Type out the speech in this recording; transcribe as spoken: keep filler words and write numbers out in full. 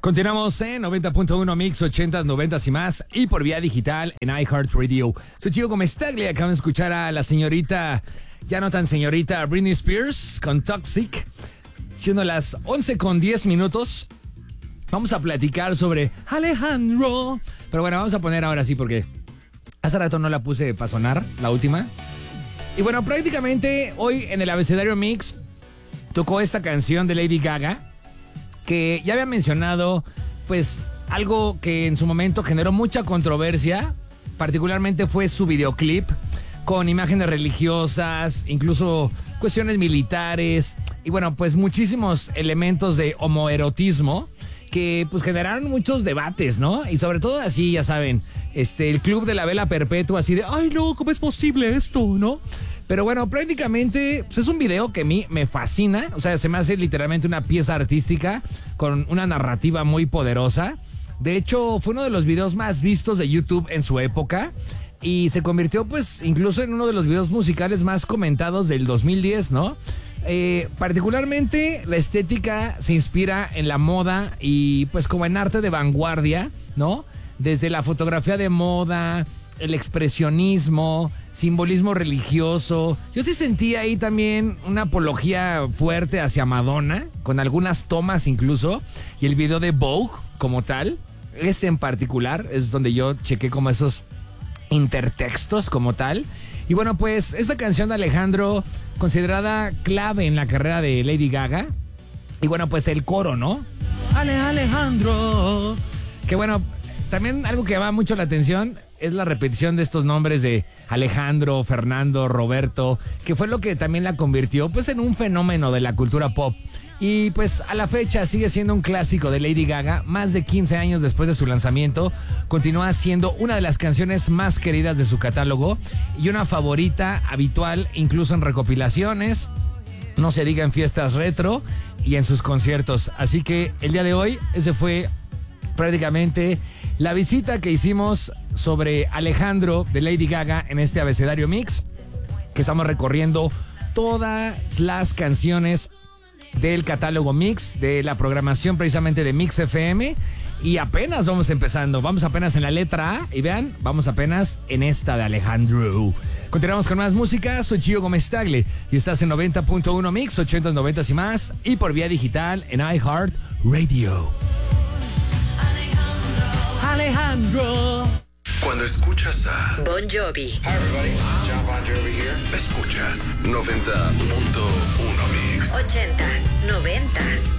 Continuamos en noventa punto uno Mix, ochentas, noventas y más, y por vía digital en iHeartRadio. Soy Chico Comestaglia, acaban de escuchar a la señorita, ya no tan señorita, Britney Spears con Toxic. Siendo las once con diez minutos, vamos a platicar sobre Alejandro. Pero bueno, vamos a poner ahora sí porque hace rato no la puse para sonar, la última. Y bueno, prácticamente hoy en el abecedario Mix tocó esta canción de Lady Gaga, que ya había mencionado, pues, algo que en su momento generó mucha controversia, particularmente fue su videoclip, con imágenes religiosas, incluso cuestiones militares, y bueno, pues muchísimos elementos de homoerotismo que pues generaron muchos debates, ¿no? Y sobre todo así, ya saben, este, el club de la vela perpetua, así de, ay no, ¿cómo es posible esto, no? Pero bueno, prácticamente pues es un video que a mí me fascina. O sea, se me hace literalmente una pieza artística con una narrativa muy poderosa. De hecho, fue uno de los videos más vistos de YouTube en su época y se convirtió pues incluso en uno de los videos musicales más comentados del dos mil diez, ¿no? Eh, particularmente la estética se inspira en la moda y pues como en arte de vanguardia, ¿no? Desde la fotografía de moda, el expresionismo, simbolismo religioso. Yo sí sentí ahí también una apología fuerte hacia Madonna, con algunas tomas incluso, y el video de Vogue como tal, ese en particular, es donde yo chequé como esos intertextos como tal. Y bueno, pues esta canción de Alejandro, considerada clave en la carrera de Lady Gaga, y bueno, pues el coro, ¿no? Ale Alejandro. Que bueno, también algo que llama mucho la atención es la repetición de estos nombres de Alejandro, Fernando, Roberto, que fue lo que también la convirtió pues en un fenómeno de la cultura pop. Y pues a la fecha sigue siendo un clásico de Lady Gaga. Más de quince años después de su lanzamiento, continúa siendo una de las canciones más queridas de su catálogo y una favorita habitual incluso en recopilaciones, no se diga en fiestas retro y en sus conciertos. Así que el día de hoy ese fue prácticamente la visita que hicimos sobre Alejandro de Lady Gaga en este abecedario Mix, que estamos recorriendo todas las canciones del catálogo Mix, de la programación precisamente de Mix F M, y apenas vamos empezando, vamos apenas en la letra A, y vean, vamos apenas en esta de Alejandro. Continuamos con más música, soy Chico Comestaglia y estás en noventa punto uno Mix, ochentas, noventas y más, y por vía digital en iHeartRadio. Alejandro. Cuando escuchas a Bon Jovi. Hi everybody, John Bon Jovi here. Escuchas noventa punto uno Mix. Ochentas, noventas